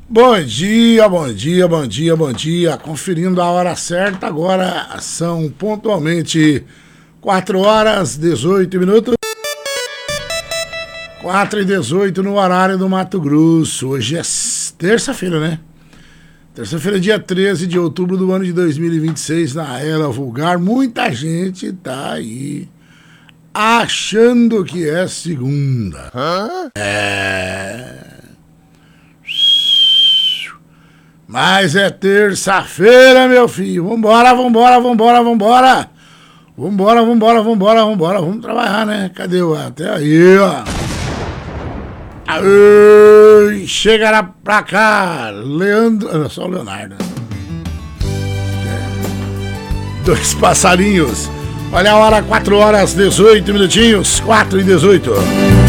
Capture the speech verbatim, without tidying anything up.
Bom dia, bom dia, bom dia, bom dia. Conferindo a hora certa, agora são pontualmente quatro horas, dezoito minutos. quatro e dezoito no horário do Mato Grosso. Hoje é terça-feira, né? Terça-feira, dia treze de outubro do ano de dois mil e vinte e seis, na Era Vulgar. Muita gente tá aí achando que é segunda. Hã? É... Mas é terça-feira, meu filho. Vambora, vambora, vambora, vambora. Vambora, vambora, vambora, vambora. Vamos trabalhar, né? Cadê o... Até aí, ó. Aê, chegará pra cá, Leandro... Não, só o Leonardo. Dois passarinhos. Olha a hora, quatro horas, dezoito minutinhos. quatro e dezoito.